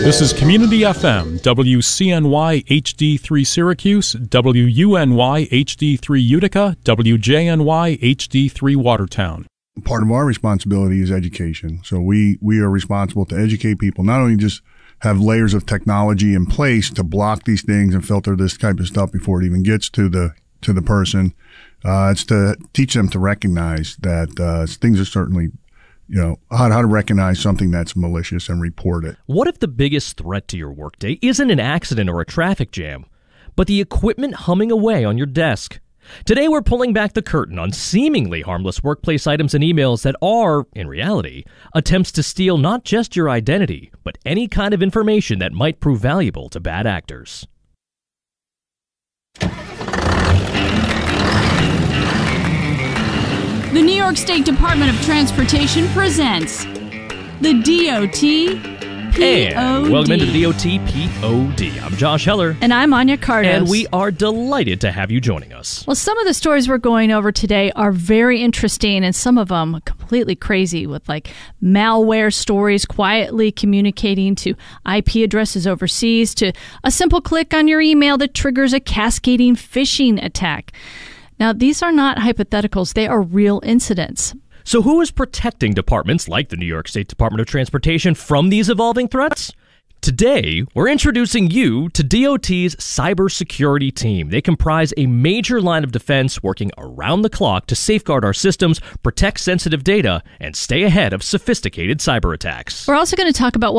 This is Community FM, WCNY HD3 Syracuse, WUNY HD3 Utica, WJNY HD3 Watertown. Part of our responsibility is education. So we are responsible to educate people, not only just have layers of technology in place to block these things and filter this type of stuff before it even gets to the person. It's to teach them to recognize that things are certainly, how to recognize something that's malicious and report it. What if the biggest threat to your workday isn't an accident or a traffic jam, but the equipment humming away on your desk? Today we're pulling back the curtain on seemingly harmless workplace items and emails that are, in reality, attempts to steal not just your identity, but any kind of information that might prove valuable to bad actors. The New York State Department of Transportation presents the DOT POD. And welcome into the DOT POD. I'm Josh Heller. And I'm Anya Cardos. And we are delighted to have you joining us. Well, some of the stories we're going over today are very interesting, and some of them completely crazy, with like malware stories quietly communicating to IP addresses overseas, to a simple click on your email that triggers a cascading phishing attack. Now, these are not hypotheticals. They are real incidents. So who is protecting departments like the New York State Department of Transportation from these evolving threats? Today, we're introducing you to DOT's cybersecurity team. They comprise a major line of defense working around the clock to safeguard our systems, protect sensitive data, and stay ahead of sophisticated cyber attacks. We're also going to talk about